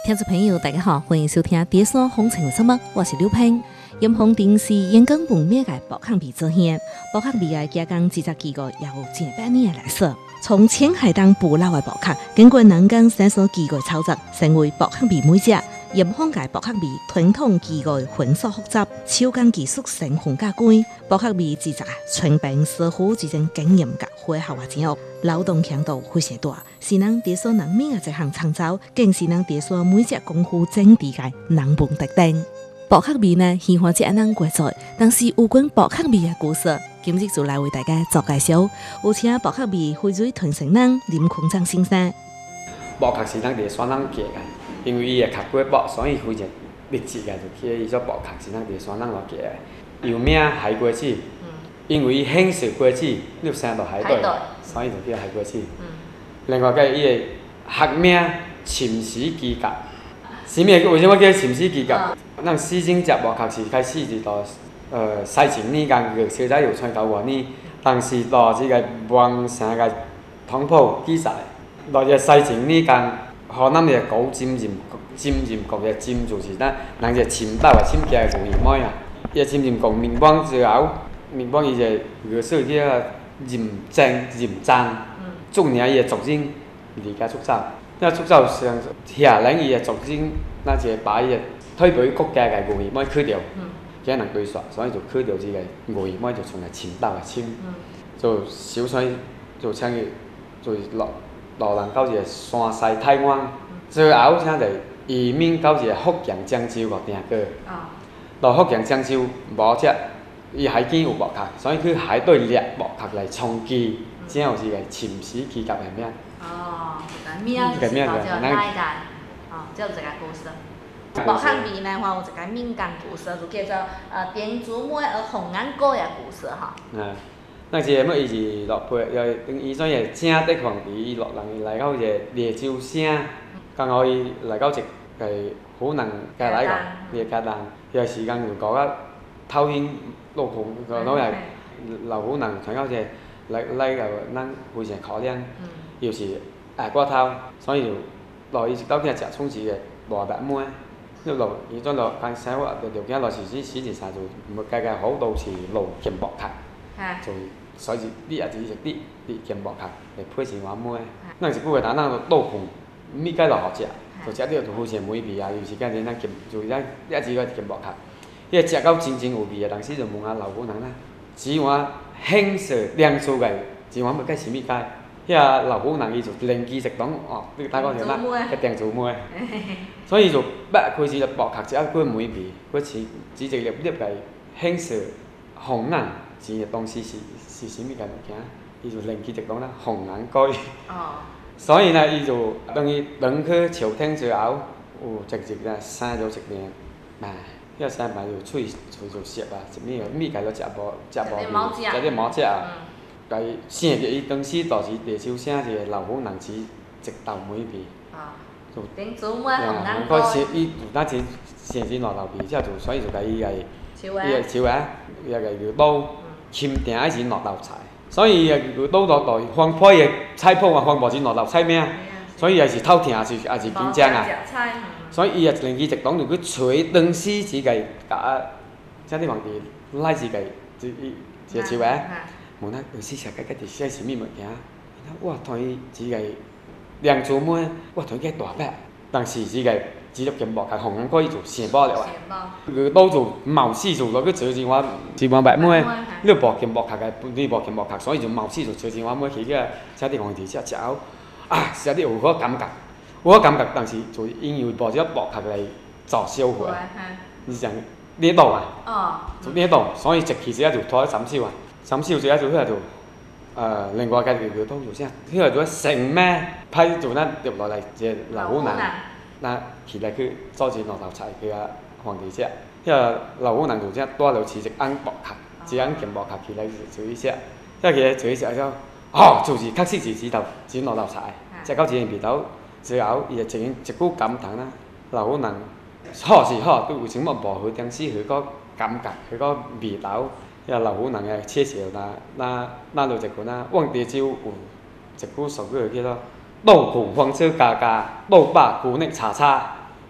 听众朋友，大家好，欢迎收听《第三风情什么》，我是刘平。盐风顶是盐港vùng咩嘅薄壳味做馅，薄壳味嘅加工制作技术也有近百年嘅历史。从青海当捕捞嘅薄壳，经过人工伸缩技术操作，成为薄壳味每只。盐风嘅薄壳味传统技术混缩复杂，手工技术成分加贵，薄壳味制作纯凭师傅之间经验甲配合嘅掌握，劳动强度非常大，是咱第三人民嘅一项创造，更是咱第三每只功夫整地嘅人文特点。薄壳味呢，喜欢只人过做，但是有关薄壳味嘅故事，今日就来为大家做介绍。有请薄壳味荟萃传承人林坤章先生。 薄壳是咱第三人夹嘅，因为伊个壳过薄，所以非常密集嘅，就起伊做薄壳是咱第三人落夹嘅。又名海龟子，因为伊显示龟子你生到海底，所以就叫海龟子。另外个伊个学名침絲機甲，為什麼叫침絲機甲？咱四種隻薄殼是開始是到西前呢間叫小仔油菜頭灣呢，但是到這個灣城個湯鋪記載，到這西前呢間河南嘅古尖國嘅尖就是咱人隻침刀嘅침夾嘅古語啊，伊個尖國面幫之後，面幫伊個元素叫鹽漳，種年伊個族人離家出走。因為出走上下領伊個族人，那就把伊個推俾國家嘅語言去掉，這能對說，所以就去掉這個語言就從嚟침刀嘅침，就小水就請佢就落人到一個山西台灣，最後請就移民到一個福建漳州個定居。到福建漳州無隻，伊海邊有薄殼，所以佢海對掠薄殼來充飢，這有一個침絲機甲嘅名。 名就是叫哪一間？只有一個故事。薄殼味呢，有一個民間故事，就叫做電竹妹和紅眼哥嘅故事哈。 那這個伊是落配，等伊所以正德皇帝伊落人來到一個烈州城，剛好伊來到一個湖南嘅來個烈家人，伊個時間就講啊偷興落紅，個攞嚟老湖南傳到一個來個咱非常可憐，又是捱過頭，所以就落伊到遐食充子嘅大白妹。你落伊轉落間生活嘅條件落時時上就唔會計好到是路見薄殼，就所以你也是食啲見薄殼嚟配成碗妹。咱是古個單咱豆腐，咪計落好食，就食啲就好似梅味啊，有時間咱見就咱一直個見薄殼，伊個食到真有味啊，但是就問下老婦人啦，只碗興食兩數嘅，只碗要計什麼計？遐老婦人伊就靈機一動，你睇講條啦，一定做妹，所以就捌開始就薄殼食啊，佢梅味，佢只直粒粒嘅顯示紅眼錢嘅東西是什麼嘅物件？伊就靈機一動啦，紅眼龜。所以呢，伊就等於轉去朝廷之後，有直咧生咗一年，遐生埋就喙就澀啊，一物件都食無，食啲毛食啊。佢生着伊當時就是烈州城一個老婦人煮一道梅味， 電竹妹紅眼哥。 伊有當時生起落老味，之後就所以就甲伊個手啊，伊個牛刀欽定愛是落老菜，所以伊個牛刀落方破伊個菜譜啊，方破是落老菜名，所以也是偷聽也是緊張啊，所以伊個靈機一動就去吹當時只個甲即啲皇帝拉自己一個手啊。問他有時食個啲係什麼物件？我同伊只個兩組妹，我同伊大伯，但是只個只粒金箔，紅眼哥伊就成包了啊！佢刀就冒死就落去做一碗白妹，呢薄金箔嘅，呢薄金箔殼，所以就冒死就做一碗妹去個食啲皇帝食後，食啲有嗰感覺，但是就因為薄咗薄殼嚟做消費，你講呢度啊，就呢度，所以直期只就拖咗3燒啊。3燒之後就喺度，另外嘅條刀做先，喺度做成咩批做咱入落嚟隻老婦人，那起來去做一落頭菜給個皇帝食，迄個老婦人就只帶落去一甕薄殼，一甕金薄殼起來就去食，即係佢做去食咗，就是確實是一落頭菜，食到一個味道之後，伊就一股感嘆啦，老婦人好是好，都有什麼無好，但是佢個感覺，佢個味道。遐老婦人嘅切少，那就一句啦。往地州有一句俗語叫做“豆腐方車家家，豆把骨力叉叉”，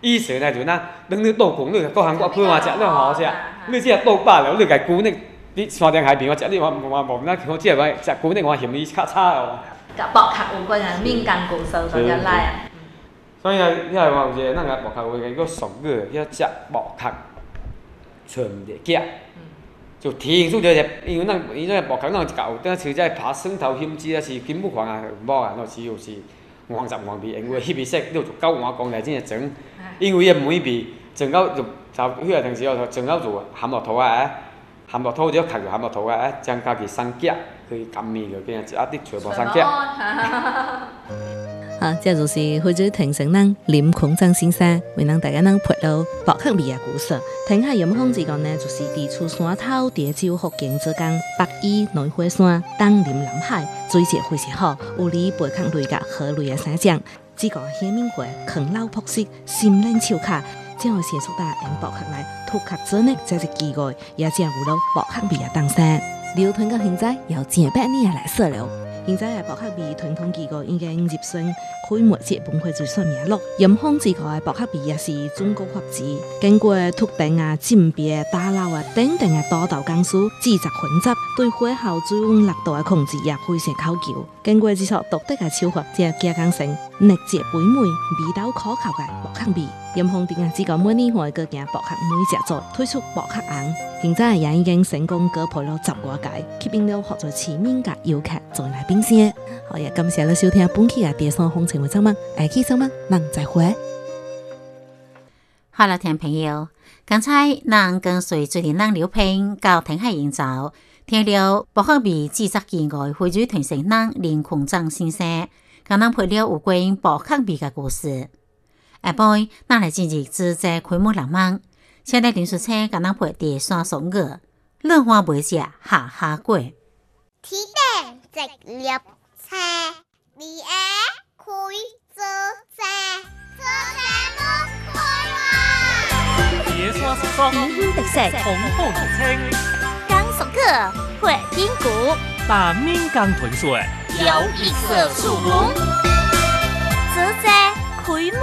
意思呢就咱等倒空，你各行各配嘛食，你好食。你只倒饱了，你家久呢？你山顶海边我食，你我无咱好只我食久呢，我嫌你较差哦。 甲薄壳有关啊，闽江故事就遮来啊。 所以啊，遐个有一个咱个薄壳有一个俗语，遐食薄壳剩唔着脚。就提醒出着，因为伊这薄壳咱有一嚿，等像这爬蒜头、蚬子啊，是金不黄啊、无啊，那是有是黄杂黄味，因为迄味色你就够碗讲来真个装，因为伊每味装到就迄个当时哦，装到就含落肚啊，含落肚只壳就含落肚啊，将家己送脚去甘面就变一滴全部送脚。 这就是或者庭城人林孔章先生为咱大家人揭露薄壳味的故事。听下盐风之讲呢，就是伫出山头地州福建之间，北依内火山，东临南海，水质非常好，有离背壳类甲河类的山江，只讲鲜明花，坑老朴实，心冷手卡。这样显出大用薄壳来脱壳做呢，这是机会，也正有了薄壳味的东西。流传到现在，有100年来说了。现在的薄壳味传统机构已经入选开幕节文化遗产名录。盐风之国的薄壳味也是中国发迹，经过特定啊、鉴别、打捞啊等等的多道工序制作混杂，对火候、水温、热度的控制也非常考究。经过这项独特的手法，才加工成嫩质肥美、味道可口的薄壳味。盐风店啊，只讲每年会个件薄壳每只做推出薄壳红，现在也已经成功割破了10多届，吸引了许多市民甲游客再来品尝。好，也感谢你收听本期的第三风情为怎么，下期怎么，咱再会。 好了，听众朋友，刚才咱跟随主持人刘平到听海营造，听了薄壳味制作意外非洲传承人林孔章先生，跟咱配了有关薄壳味的故事。下晡，咱来进入自在开幕浪漫，请来林淑清跟咱配第三首歌，乐花梅食下下过。 天顶直立车，你爱开做车，做车不开哇！ 野山山山， 冰天特色， 红红青， 刚熟客，会冰谷， 大闽江豚水， 有一色树木，自在开幕。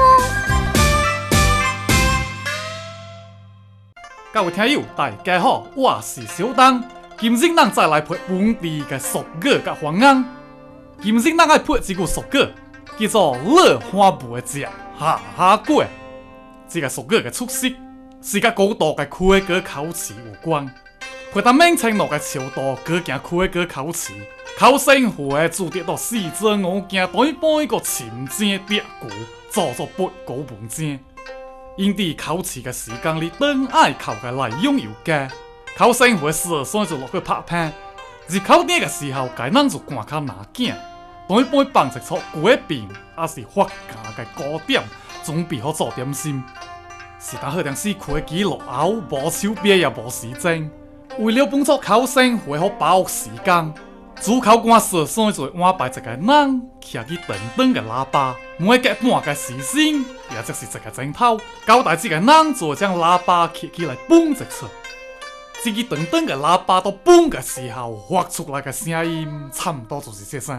各位听友，大家好，我是小东。今日咱再来配本地嘅俗语甲方言。今日咱爱配一句俗语，叫做“乐花梅食下下过”。这个俗语嘅出色是甲古道嘅开国口词有关。配搭名称落嘅朝道过行开国口词，考生会注得到四字五件对半个琴键叠鼓，做作不古文章。因伫考试嘅时间里，当爱考嘅内容有加，考生会时所就落去拍拼。而考点嘅时候，该咱就赶考拿镜，对半放一撮果饼，也是发家嘅糕点，准备好做点心。是但好点是开机落后，无手边也无时间。为了帮助考生会好把握时间，主考官所就安排一个人徛去长长嘅喇叭，每隔半个时辰，也就是一个钟头，交代这个人就将喇叭揢起来蹦一次。这个长长嘅喇叭到蹦嘅时候，发出来嘅声音差不多就是这声。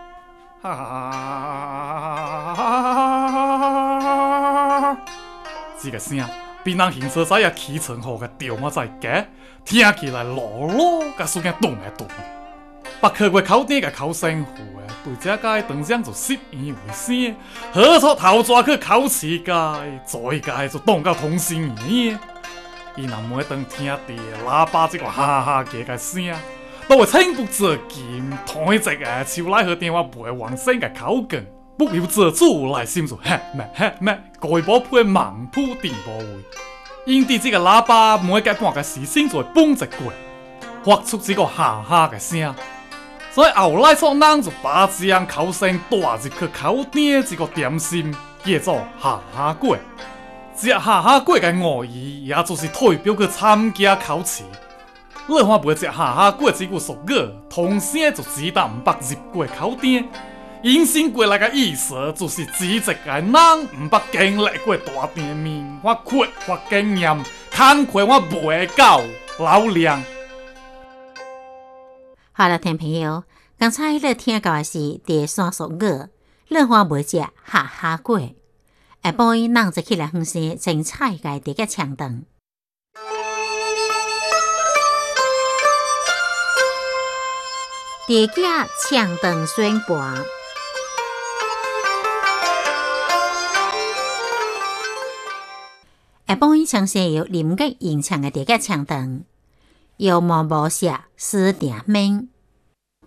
这个声比咱行车仔也起床后嘅调我再加，听起来啰啰甲属于动来动。北科过考点嘅考生会对这个当场就习以为生，好出头抓去考试界，再界就当到同心圆。伊若每当听到喇叭这个哈哈叫嘅声，都会情不自禁抬一个手来和电话陪王生嘅考卷，不由自主内心就嘿咩，改波配盲铺电波位。因伫这个喇叭每隔半个时辰就会蹦一过，发出这个哈哈嘅声。所以后来做人就把这样考生带入去考点这个点心，叫做下下过。这下下过嘅外语，也就是代表去参加考试。乐花梅食下下过这句俗语，同时就指导唔捌入过考点。引申过来嘅意思，就是指一个人唔捌经历过大场面，或缺乏经验，工课我袂够老练。 好了，听朋友，刚才你听到的是第三俗语，乐花梅食下下过。 下晡人就起来分析精彩嘅地格唱灯。地格唱灯宣播。下晡唱些由林格演唱嘅地格唱灯，由毛毛社诗定名。